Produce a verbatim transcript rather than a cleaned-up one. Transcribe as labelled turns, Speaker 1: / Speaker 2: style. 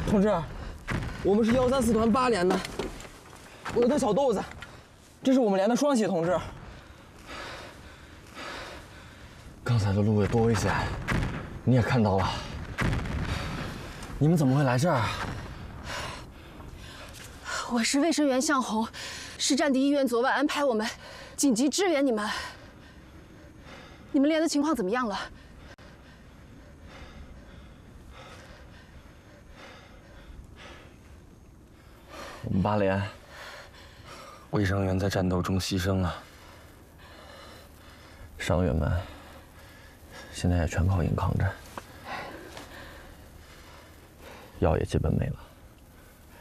Speaker 1: 同志，我们是幺三四团八连的，我的小豆子，这是我们连的双喜同志。刚才的路有多危险，你也看到了。你们怎么会来这儿？
Speaker 2: 我是卫生员向红，市战地医院昨晚安排我们紧急支援你们。你们连的情况怎么样了？
Speaker 1: 我们八连卫生员在战斗中牺牲了，伤员们现在也全靠硬抗着，药也基本没了。